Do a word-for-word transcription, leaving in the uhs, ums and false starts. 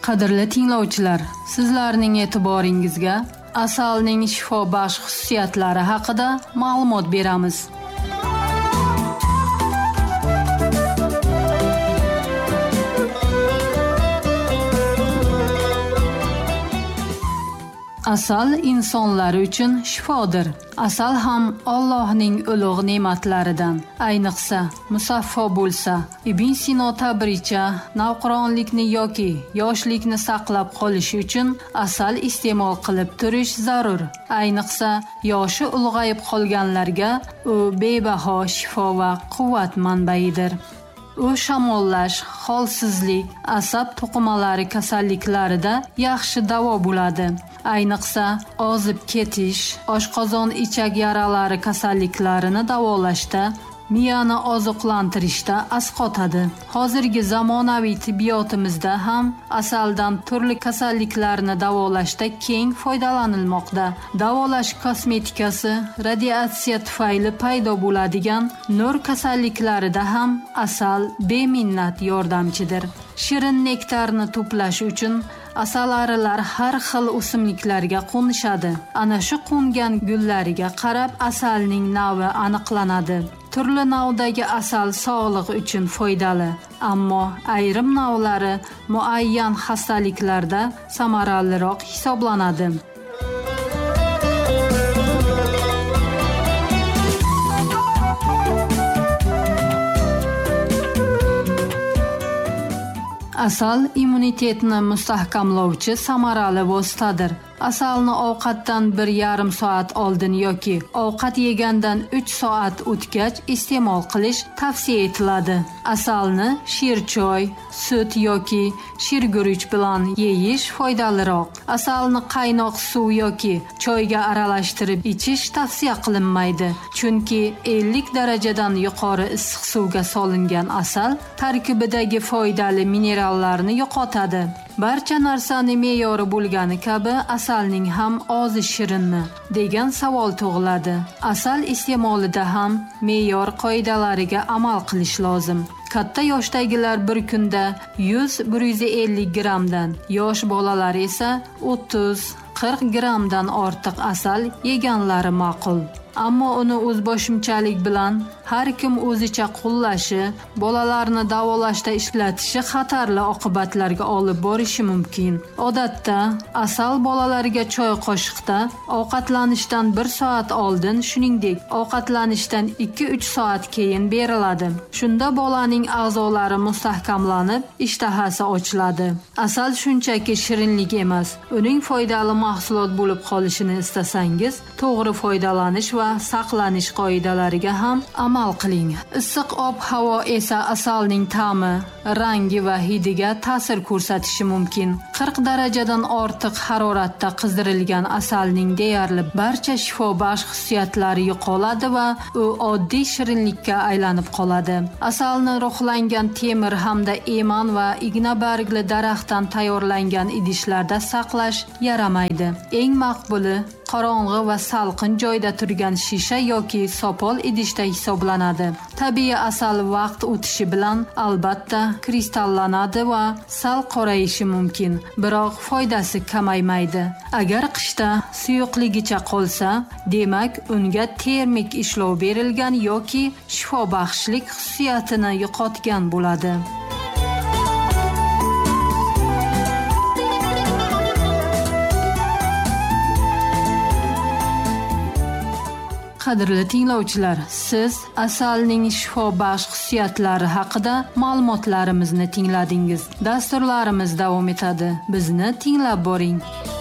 Qadrli tinglovchilar, sizlarning e'tiboringizga asalning shifobaxsh xususiyatlari haqida ma'lumot beramiz. Asal insonlar uchun shifodir. Asal ham Allohning ulug' ne'matlaridan. Ayniqsa, musaffo bo'lsa, Ibn Sino ta'biricha, navqironlikni yoki yoshlikni saqlab qolish uchun asal iste'mol qilib turish zarur. Ayniqsa, yoshi ulg'ayib qolganlarga u bebaho shifo va quvvat manbaidir. U shamollash, holsizlik, asab to'qimalari kasalliklarida yaxshi davo bo'ladi. Ayniqsa, ozib ketish, oshqozon ichak yaralari kasalliklarini davolashda, miyani oziqlantirishda asqotadi. Hozirgi zamonaviy tibbiyotimizda ham asaldan turli kasalliklarni davolashda keng foydalanilmoqda. Davolash kosmetikasi, radiatsiya tufayli paydo bo'ladigan nur kasalliklarida ham asal beminnat yordamchidir. Shirin nektarni to'plash uchun asalarilar har xil o'simliklarga qo'nishadi. Ana shu qo'ngan gullariga qarab asalning navi aniqlanadi. Turli navdagi asal sog'liq uchun foydali, ammo ayrim navlari muayyan xastaliklarda samaraliroq hisoblanadi. Asal immunitetni mustahkamlovchi samarali vositadir. Asalni ovqatdan bir yarim soat oldin yoki ovqat yegandan uch soat o'tgach iste'mol qilish tavsiya etiladi. Asalni shirchoy, sut yoki shirguruch bilan yeyish foydaliroq. Asalni qaynoq suv yoki choyga aralashtirib ichish tavsiya qilinmaydi, chunki ellik darajadan yuqori issiq suvga solingan asal tarkibidagi foydali minerallarni yo'qotadi. Barcha narsani me'yori bo'lgani kabi asalning ham ozi shirinmi degan savol tug'iladi. Asal iste'molida ham me'yor qoidalariga amal qilish lozim. Katta yoshdagilar bir kunda yuz - bir yuz ellik grammdan, yosh bolalar esa o'ttiz - qirq grammdan ortiq asal yeganlari ma'qul. Ammo uni o'zboshimchalik bilan har kim o'zicha qo'llashi, bolalarni davolashda ishlatishi xatarli oqibatlarga olib borishi mumkin. Odatda asal bolalarga choy qoshiqda ovqatlanishdan bir soat oldin, shuningdek, ovqatlanishdan ikki uch soat keyin beriladi. Shunda bolaning a'zolari mustahkamlanib, ishtahasi ochiladi. Asal shunchaki shirinlik emas. Uning foydali mahsulot bo'lib qolishini istasangiz, to'g'ri foydalanish va saqlanish qoidalariga ham amal qiling. Issiq ob-havo esa asalning ta'mi, rangi va hidiga ta'sir ko'rsatishi mumkin. qirq darajadan ortiq haroratda qizdirilgan asalning deyarli barcha shifobaxsh xususiyatlari yo'qoladi va u oddiy shirinlikka aylanib qoladi. Asalni ruhlangan temir hamda eman va ignabargli daraxtdan tayyorlangan idishlarda saqlash yaramaydi. Eng maqbuli qorong'i va salqin joyda turgan shisha yoki sopol idishda hisoblanadi. Tabiiy asal vaqt o'tishi bilan albatta kristallanadi va sal qorayishi mumkin, biroq foydasi kamaymaydi. Agar qishda suyuqligicha qolsa, demak unga termik ishlov berilgan yoki shifobaxshlik xususiyatini yo'qotgan bo'ladi. Qadrli tinglovchilar, siz asalning shifobaxsh xususiyatlari haqida ma'lumotlarimizni tingladingiz. Dasturlarimiz davom etadi. Bizni tinglab boring.